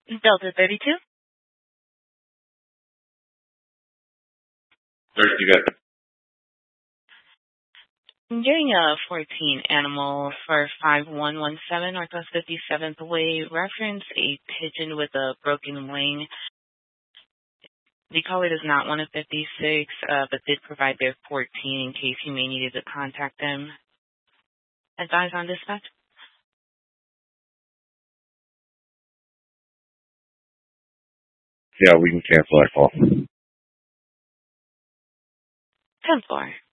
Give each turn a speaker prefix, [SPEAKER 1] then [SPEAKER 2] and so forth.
[SPEAKER 1] Delta 32.
[SPEAKER 2] You got
[SPEAKER 1] Getting a 14 animal for 5117 Northwest 57th Way. Reference a pigeon with a broken wing. The caller does not want a 56, but did provide their 14 in case you may needed to contact them. Advise on dispatch.
[SPEAKER 2] Yeah, we can cancel that call.
[SPEAKER 1] 10-4.